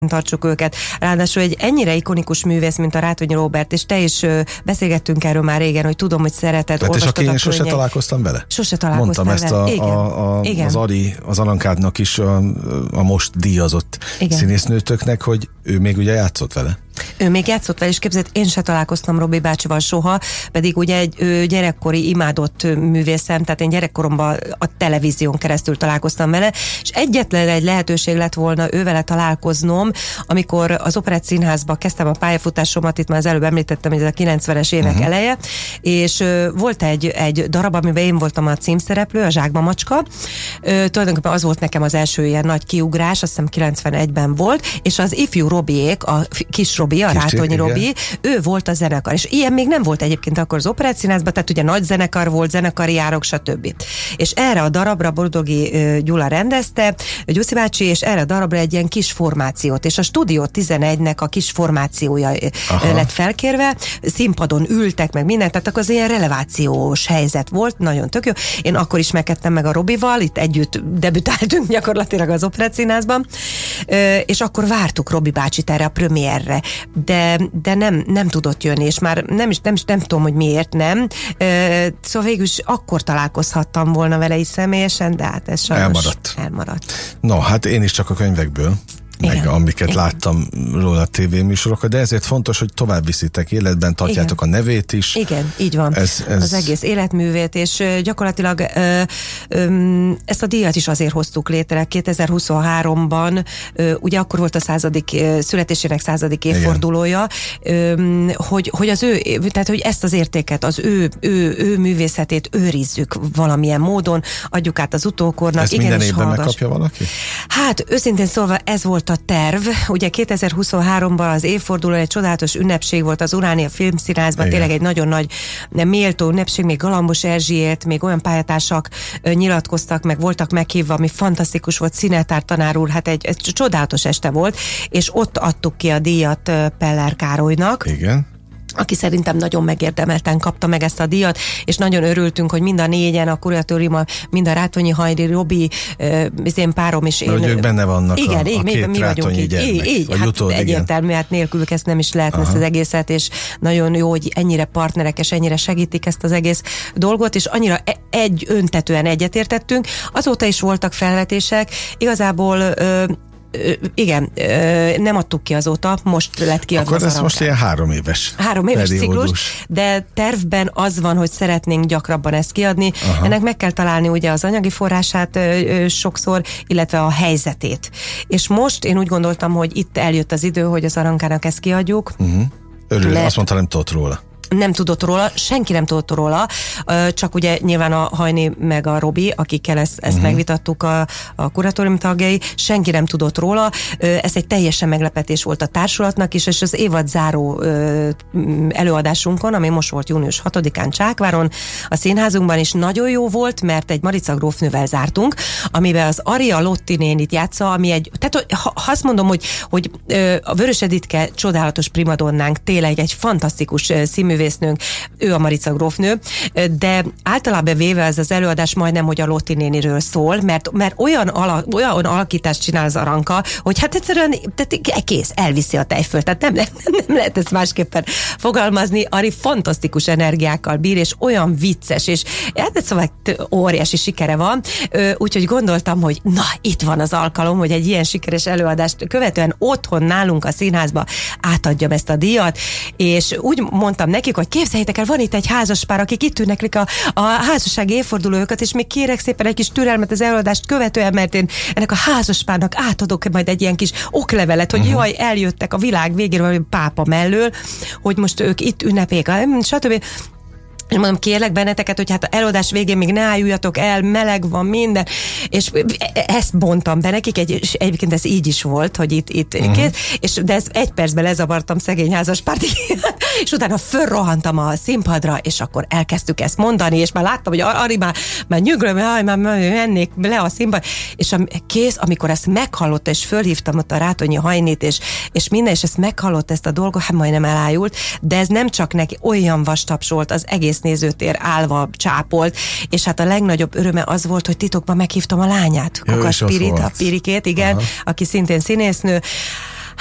tartsuk őket. Ráadásul egy ennyire ikonikus művész, mint a Rátonyi Róbert, és te is beszélgettünk erről már régen, hogy tudom, hogy szereted, tehát olvastad és a én sose találkoztam vele? Sose találkoztam vele. Mondtam ezt az Ari, az Alankádnak is a most díjazott színésznőtöknek, hogy ő még ugye játszott vele. Ő még játszott vele, és képzeld, én se találkoztam Robi bácsival soha, pedig ugye egy gyerekkori imádott művészem, tehát én gyerekkoromban a televízión keresztül találkoztam vele, és egyetlen egy lehetőség lett volna ővele találkoznom, amikor az Operett Színházba kezdtem a pályafutásomat, itt már az előbb említettem, hogy ez a 90-es évek eleje, és volt egy darab, amiben én voltam a címszereplő, a Zsákba macska. Tulajdonképpen az volt nekem az első ilyen nagy kiugrás, azt hiszem 91-ben volt, és az ifjú Robiék, a kis Robi, a Rátonyi Robi, ő volt a zenekar, és ilyen még nem volt egyébként akkor az Operett Színházban, tehát ugye nagy zenekar volt, zenekari járok, stb. És erre a darabra Boldogi Gyula rendezte, Gyuszi bácsi, és erre a darabra egy ilyen kis formációt, és a Stúdió 11-nek a kis formációja lett felkérve, színpadon ültek meg mindent, tehát akkor az ilyen relevációs helyzet volt, nagyon tök jó. Én akkor ismerkedtem meg a Robival, itt együtt debütáltunk gyakorlatilag az Operett Színházban, és akkor vártuk Robi bácsit erre a premierre, de nem tudott jönni, és már nem tudom, hogy miért nem. Szóval végül is akkor találkozhattam volna vele is személyesen, de hát ez sajnos elmaradt. No, hát én is csak a könyvekből, meg amiket láttam róla a tévéműsorokat, de ezért fontos, hogy tovább viszitek életben, tartjátok a nevét is. Igen, így van. Az egész életművét, és gyakorlatilag ezt a díjat is azért hoztuk létre 2023-ban, ugye akkor volt a születésének 100. évfordulója, hogy az ő, tehát hogy ezt az értéket, az ő művészetét őrizzük valamilyen módon, adjuk át az utókornak. Ezt minden évben megkapja valaki? Hát őszintén szólva ez volt a terv. Ugye 2023-ban az évforduló egy csodálatos ünnepség volt az Uránia Filmszínházban, tényleg egy nagyon nagy méltó ünnepség, még Galambos Erzsiét, még olyan pályatársak nyilatkoztak, meg voltak meghívva, ami fantasztikus volt, Színetár tanár úr, hát egy csodálatos este volt, és ott adtuk ki a díjat Peller Károlynak. Igen. Aki szerintem nagyon megérdemelten kapta meg ezt a díjat, és nagyon örültünk, hogy mind a négyen, a kuratóriumban, mind a Rátonyi Hajdi, Robi, az én párom is. Hogy ők benne vannak igen, a két mi Rátonyi gyermek. Így, hát egyértelmű, hát nélkülük ezt nem is lehetne ezt az egészet, és nagyon jó, hogy ennyire partnerek, és ennyire segítik ezt az egész dolgot, és annyira öntetően egyetértettünk. Azóta is voltak felvetések, igazából igen, nem adtuk ki azóta, most lett kiadva. Akkor ez most ilyen 3 éves ciklus, de tervben az van, hogy szeretnénk gyakrabban ezt kiadni. Ennek meg kell találni ugye az anyagi forrását sokszor, illetve a helyzetét. És most én úgy gondoltam, hogy itt eljött az idő, hogy az Arankának ezt kiadjuk. Örül, azt mondta, nem tudott róla. Nem tudott róla, senki nem tudott róla, csak ugye nyilván a Hajni meg a Robi, akikkel ezt megvitattuk a kuratórium tagjai, senki nem tudott róla. Ez egy teljesen meglepetés volt a társulatnak is, és az évad záró előadásunkon, ami most volt június 6-án Csákváron, a színházunkban is nagyon jó volt, mert egy Marica grófnővel zártunk, amiben az Aria Lotti nénit játsza, ami tehát ha azt mondom, hogy a Vörös Editke csodálatos primadonnánk, tényleg egy fantasztikus színművésznőnk, ő a Marica grófnő, de általában véve ez az előadás majdnem, hogy a Lotti néniről szól, mert olyan alakítást csinál az Aranka, hogy hát egyszerűen kész, elviszi a tejfölt, tehát nem lehet ezt másképpen fogalmazni. Ari fantasztikus energiákkal bír, és olyan vicces, és hát szóval óriási sikere van, úgyhogy gondoltam, hogy na, itt van az alkalom, hogy egy ilyen sikeres előadást követően otthon nálunk a színházba átadjam ezt a díjat, és úgy mondtam nekik, hogy képzeljétek el, van itt egy házaspár, akik itt ünneplik a házassági évfordulójukat, és még kérek szépen egy kis türelmet az előadást követően, mert én ennek a házaspárnak átadok majd egy ilyen kis oklevelet, hogy jaj, eljöttek a világ végéről, a pápa mellől, hogy most ők itt ünnepék, stb. És mondom, kérlek benneteket, hogy hát a előadás végén még ne ájuljatok el, meleg van minden, és ezt bontam be nekik, és egyébként ez így is volt, hogy itt de ez 1 percben lezavartam szegény házaspárt, és utána fölrohantam a színpadra, és akkor elkezdtük ezt mondani, és már láttam, hogy Ari már nyugröm, már mennék le a színpadra, és kész, amikor ezt meghallotta, és fölhívtam ott a Rátonyi Hajnit, és minden, és ezt meghallotta ezt a dolgot, hát majdnem elájult, de ez nem csak neki, olyan vastapsolt, az egész nézőtér állva csápolt, és hát a legnagyobb öröme az volt, hogy titokban meghívtam a lányát, Kokas Pirit, a Pirikét, igen, aki szintén színésznő.